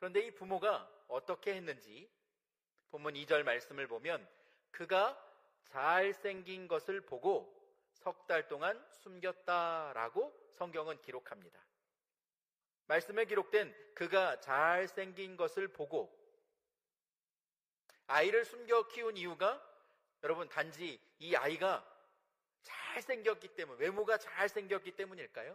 그런데 이 부모가 어떻게 했는지 본문 2절 말씀을 보면 그가 잘생긴 것을 보고 석 달 동안 숨겼다라고 성경은 기록합니다. 말씀에 기록된 그가 잘생긴 것을 보고, 아이를 숨겨 키운 이유가 여러분 단지 이 아이가 잘생겼기 때문, 외모가 잘생겼기 때문일까요?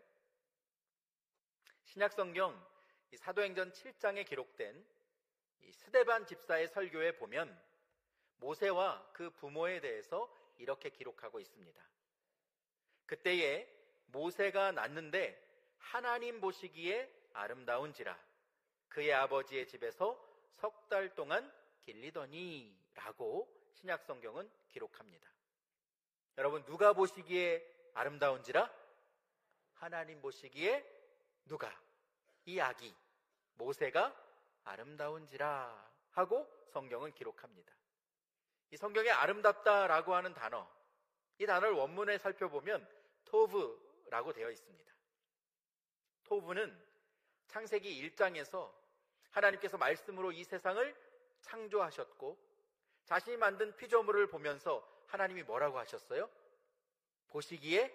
신약성경 사도행전 7장에 기록된 이 스데반 집사의 설교에 보면 모세와 그 부모에 대해서 이렇게 기록하고 있습니다. 그때에 모세가 낳는데 하나님 보시기에 아름다운지라 그의 아버지의 집에서 석 달 동안 길리더니 라고 신약성경은 기록합니다. 여러분, 누가 보시기에 아름다운지라? 하나님 보시기에 누가? 이 아기 모세가 아름다운지라 하고 성경은 기록합니다. 이 성경에 아름답다라고 하는 단어, 이 단어를 원문에 살펴보면 토브라고 되어 있습니다. 토브는 창세기 1장에서 하나님께서 말씀으로 이 세상을 창조하셨고 자신이 만든 피조물을 보면서 하나님이 뭐라고 하셨어요? 보시기에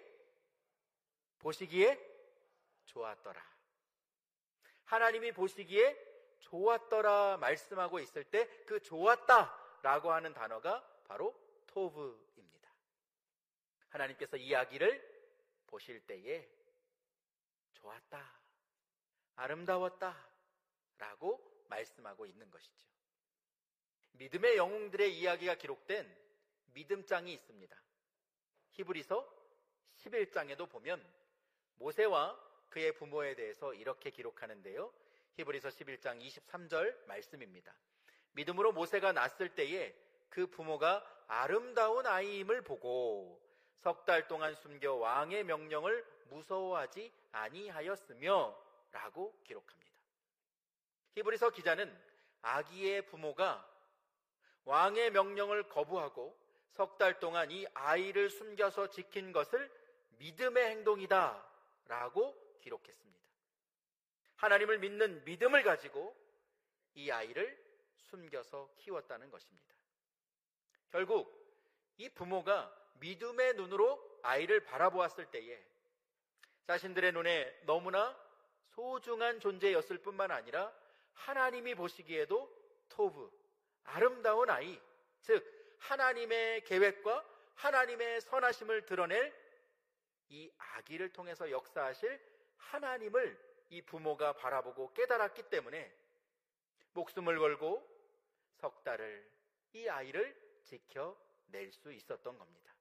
좋았더라. 하나님이 보시기에 좋았더라 말씀하고 있을 때 그 좋았다라고 하는 단어가 바로 토브입니다. 하나님께서 이 아기를 보실 때에 좋았다, 아름다웠다 라고 말씀하고 있는 것이죠. 믿음의 영웅들의 이야기가 기록된 믿음장이 있습니다. 히브리서 11장에도 보면 모세와 그의 부모에 대해서 이렇게 기록하는데요. 히브리서 11장 23절 말씀입니다. 믿음으로 모세가 낳았을 때에 그 부모가 아름다운 아이임을 보고 석 달 동안 숨겨 왕의 명령을 무서워하지 아니하였으며 라고 기록합니다. 히브리서 기자는 아기의 부모가 왕의 명령을 거부하고 석 달 동안 이 아이를 숨겨서 지킨 것을 믿음의 행동이다 라고 기록했습니다. 하나님을 믿는 믿음을 가지고 이 아이를 숨겨서 키웠다는 것입니다. 결국 이 부모가 믿음의 눈으로 아이를 바라보았을 때에 자신들의 눈에 너무나 소중한 존재였을 뿐만 아니라 하나님이 보시기에도 토브, 아름다운 아이, 즉 하나님의 계획과 하나님의 선하심을 드러낼 이 아기를 통해서 역사하실 하나님을 이 부모가 바라보고 깨달았기 때문에 목숨을 걸고 석 달을 이 아이를 지켜낼 수 있었던 겁니다.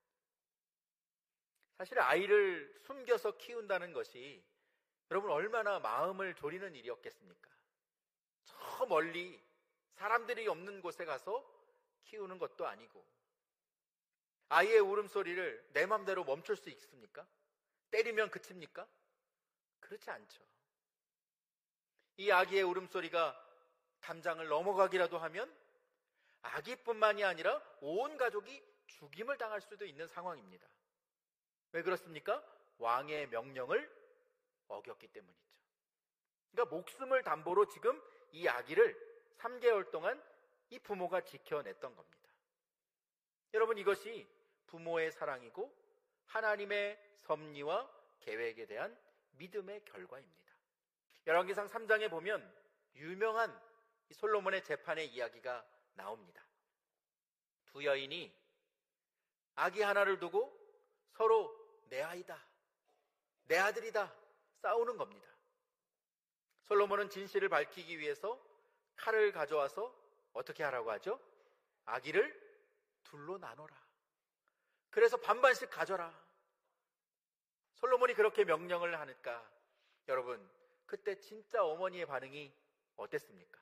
사실 아이를 숨겨서 키운다는 것이 여러분 얼마나 마음을 졸이는 일이었겠습니까? 저 멀리 사람들이 없는 곳에 가서 키우는 것도 아니고, 아이의 울음소리를 내 맘대로 멈출 수 있습니까? 때리면 그칩니까? 그렇지 않죠. 이 아기의 울음소리가 담장을 넘어가기라도 하면 아기뿐만이 아니라 온 가족이 죽임을 당할 수도 있는 상황입니다. 왜 그렇습니까? 왕의 명령을 어겼기 때문이죠. 그러니까 목숨을 담보로 지금 이 아기를 3개월 동안 이 부모가 지켜냈던 겁니다. 여러분, 이것이 부모의 사랑이고 하나님의 섭리와 계획에 대한 믿음의 결과입니다. 열왕기상 3장에 보면 유명한 이 솔로몬의 재판의 이야기가 나옵니다. 두 여인이 아기 하나를 두고 서로 내 아이다, 내 아들이다 싸우는 겁니다. 솔로몬은 진실을 밝히기 위해서 칼을 가져와서 어떻게 하라고 하죠? 아기를 둘로 나눠라. 그래서 반반씩 가져라. 솔로몬이 그렇게 명령을 하니까 여러분, 그때 진짜 어머니의 반응이 어땠습니까?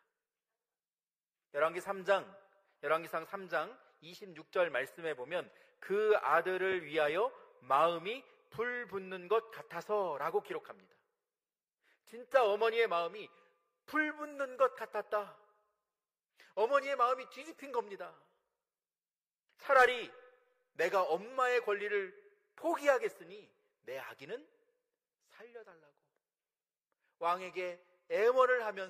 열왕기상 3장 26절 말씀에 보면 그 아들을 위하여 마음이 불 붙는 것 같아서 라고 기록합니다. 진짜 어머니의 마음이 불 붙는 것 같았다. 어머니의 마음이 뒤집힌 겁니다. 차라리 내가 엄마의 권리를 포기하겠으니 내 아기는 살려달라고 왕에게 애원을 하면서